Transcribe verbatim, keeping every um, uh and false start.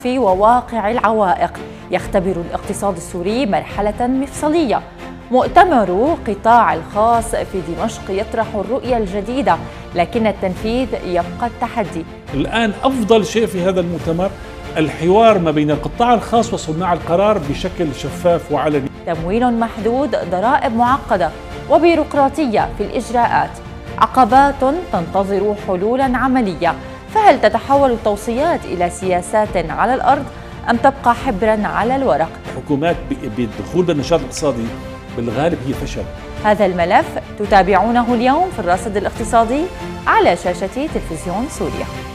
في وواقع العوائق. يختبر الاقتصاد السوري مرحلة مفصلية. مؤتمر قطاع الخاص في دمشق يطرح الرؤية الجديدة، لكن التنفيذ يبقى التحدي. الآن أفضل شيء في هذا المؤتمر الحوار ما بين القطاع الخاص وصناع القرار بشكل شفاف وعلني. تمويل محدود، ضرائب معقدة، وبيروقراطية في الإجراءات، عقبات تنتظر حلولا عملية. فهل تتحول التوصيات إلى سياسات على الأرض أم تبقى حبرا على الورق؟ الحكومات بالدخول بالنشاط الاقتصادي بالغالب هي فشل. هذا الملف تتابعونه اليوم في الراصد الاقتصادي على شاشة تلفزيون سوريا.